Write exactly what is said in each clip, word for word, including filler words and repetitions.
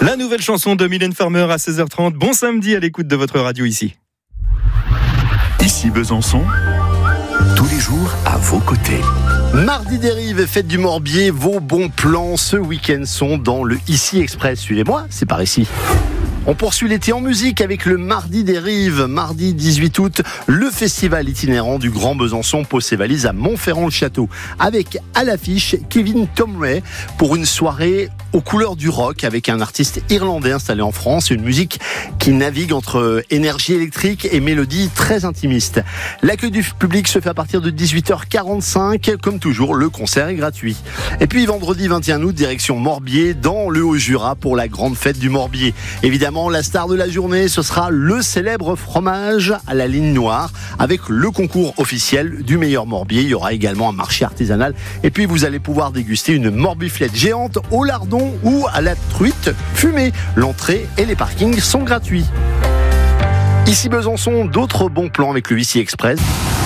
La nouvelle chanson de Mylène Farmer à seize heures trente. Bon samedi à l'écoute de votre radio ici. Ici Besançon, tous les jours à vos côtés. Mardi des Rives, fête du Morbier, vos bons plans ce week-end sont dans le Ici Express. Suivez-moi, c'est par ici. On poursuit l'été en musique avec le Mardi des Rives. Mardi dix-huit août, le festival itinérant du Grand Besançon pose ses valises à Montferrand-le-Château. Avec à l'affiche Kevin Tomray pour une soirée aux couleurs du rock avec un artiste irlandais installé en France. Une musique qui navigue entre énergie électrique et mélodie très intimiste. L'accueil du public se fait à partir de dix-huit heures quarante-cinq. Comme toujours, le concert est gratuit. Et puis vendredi vingt et un août, direction Morbier dans le Haut-Jura pour la grande fête du Morbier. Évidemment, la star de la journée, ce sera le célèbre fromage à la ligne noire avec le concours officiel du meilleur Morbier. Il y aura également un marché artisanal et puis vous allez pouvoir déguster une morbiflette géante au lardon ou à la truite fumée. L'entrée et les parkings sont gratuits. Ici Besançon, d'autres bons plans avec le Ici Express.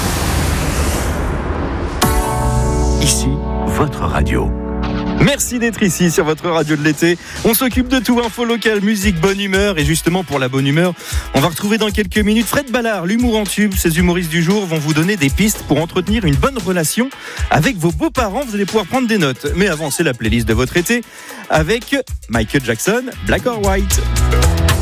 Ici, votre radio. Merci d'être ici sur votre radio de l'été. On s'occupe de tout, info locale, musique, bonne humeur. Et justement, pour la bonne humeur, on va retrouver dans quelques minutes Fred Ballard, l'humour en tube. Ces humoristes du jour vont vous donner des pistes pour entretenir une bonne relation avec vos beaux-parents. Vous allez pouvoir prendre des notes. Mais avant, c'est la playlist de votre été avec Michael Jackson, Black or White.